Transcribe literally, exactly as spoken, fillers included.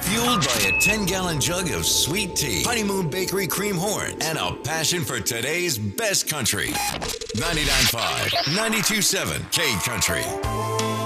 Fueled by a ten-gallon jug of sweet tea, Honeymoon Bakery cream horn, and a passion for today's best country. ninety-nine point five, ninety-two point seven K Country.